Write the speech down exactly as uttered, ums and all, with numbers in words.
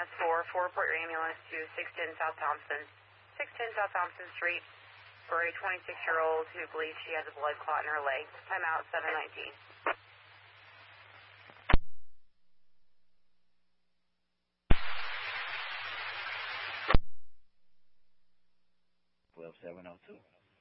S four, four report your ambulance to six ten South Thompson, six ten South Thompson Street for a twenty-six-year-old who believes she has a blood clot in her leg. Time out seven nineteen. twelve seven oh two.